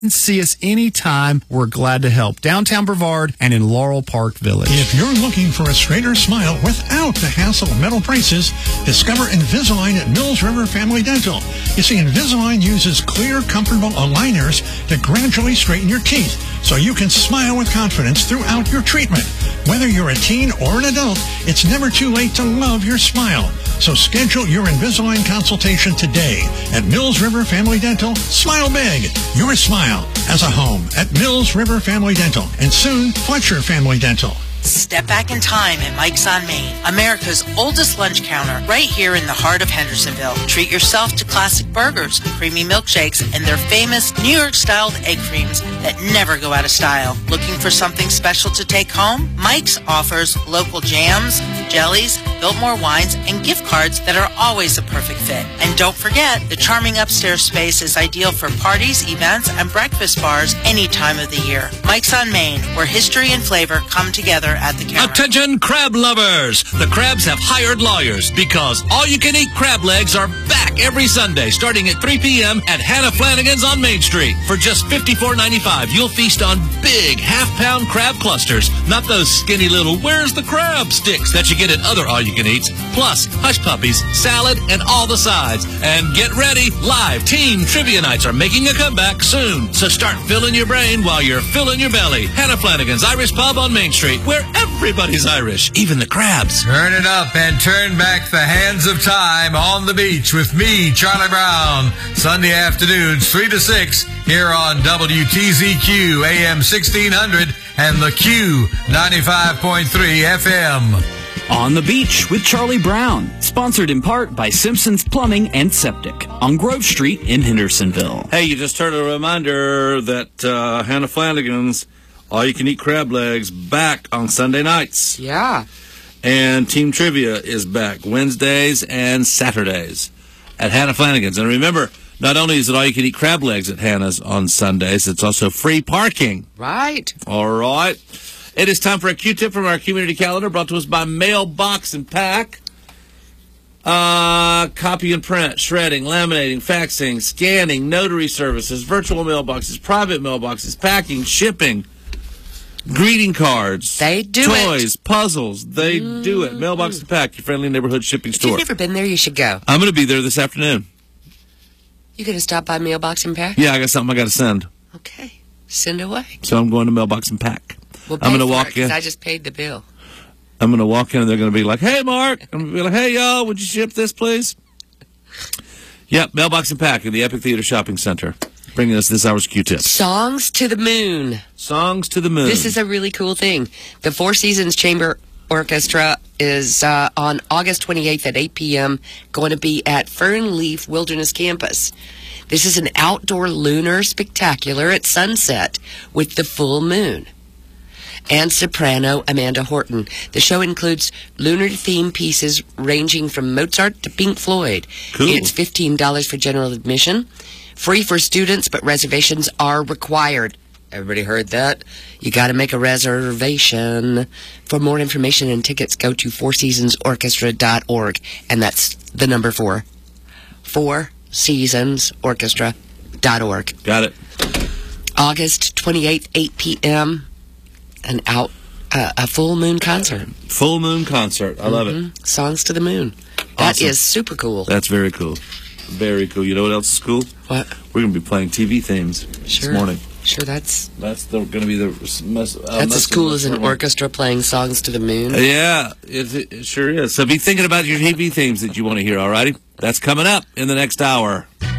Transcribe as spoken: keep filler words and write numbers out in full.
See us anytime. We're glad to help. Downtown Brevard and in Laurel Park Village. If you're looking for a straighter smile without the hassle of metal braces, discover Invisalign at Mills River Family Dental. You see, Invisalign uses clear, comfortable aligners to gradually straighten your teeth so you can smile with confidence throughout your treatment. Whether you're a teen or an adult, it's never too late to love your smile. So schedule your Invisalign consultation today at Mills River Family Dental. Smile big. Your smile as a home at Mills River Family Dental and soon Fletcher Family Dental. Step back in time at Mike's on Main, America's oldest lunch counter, right here in the heart of Hendersonville. Treat yourself to classic burgers, creamy milkshakes, and their famous New York-styled egg creams that never go out of style. Looking for something special to take home? Mike's offers local jams, jellies, Biltmore wines, and gift cards that are always a perfect fit. And don't forget, the charming upstairs space is ideal for parties, events, and breakfast bars any time of the year. Mike's on Main, where history and flavor come together at the counter. Attention crab lovers! The crabs have hired lawyers because all-you-can-eat crab legs are back every Sunday starting at three p.m. at Hannah Flanagan's on Main Street. For just fifty-four ninety-five, you'll feast on big half-pound crab clusters, not those skinny little where's the crab sticks that you get at other all-you-can-eats, plus hush puppies, salad, and all the sides. And get ready, live team trivia nights are making a comeback soon. So start filling your brain while you're filling your belly. Hannah Flanagan's Irish Pub on Main Street, where everybody's Irish, even the crabs. Turn it up and turn back the hands of time on the beach with me, Charlie Brown. Sunday afternoons, three to six, here on W T Z Q, A M sixteen hundred, and the Q, ninety-five point three F M. On the Beach with Charlie Brown, sponsored in part by Simpson's Plumbing and Septic on Grove Street in Hendersonville. Hey, you just heard a reminder that uh, Hannah Flanagan's all-you-can-eat crab legs back on Sunday nights. Yeah. And Team Trivia is back Wednesdays and Saturdays at Hannah Flanagan's. And remember, not only is it all-you-can-eat crab legs at Hannah's on Sundays, it's also free parking. Right. All right. It is time for a Q-tip from our community calendar, brought to us by Mailbox and Pack. Uh, copy and print, shredding, laminating, faxing, scanning, notary services, virtual mailboxes, private mailboxes, packing, shipping, greeting cards. They do toys, it. Toys, puzzles. They mm-hmm. do it. Mailbox and Pack, your friendly neighborhood shipping if store. If you've never been there, you should go. I'm going to be there this afternoon. You going to stop by Mailbox and Pack? Yeah, I got something I got to send. Okay. Send away. So I'm going to Mailbox and Pack. We'll I'm going to walk walk in. I just paid the bill. I'm going to walk in and they're going to be like, hey, Mark. I'm going to be like, hey, y'all, would you ship this, please? Yep, Mailbox and Pack in the Epic Theater Shopping Center. Bringing us this hour's Q-tip. Songs to the Moon. Songs to the Moon. This is a really cool thing. The Four Seasons Chamber Orchestra is uh, on August twenty-eighth at eight p.m. going to be at Fernleaf Wilderness Campus. This is an outdoor lunar spectacular at sunset with the full moon. And soprano Amanda Horton. The show includes lunar-themed pieces ranging from Mozart to Pink Floyd. Cool. It's fifteen dollars for general admission. Free for students, but reservations are required. Everybody heard that? You got to make a reservation. For more information and tickets, go to four seasons orchestra dot org. And that's the number four. four seasons orchestra dot org. Got it. August twenty-eighth, eight p.m. An out, uh, a full moon concert. Full moon concert. I love mm-hmm. it. Songs to the Moon. That Awesome. is super cool. That's very cool. Very cool. You know what else is cool? What? We're going to be playing T V themes sure. this morning. Sure, that's... That's going to be the... Most, uh, that's as cool as an one. orchestra playing Songs to the Moon. Uh, yeah, it, it sure is. So be thinking about your T V themes that you want to hear, all righty? That's coming up in the next hour.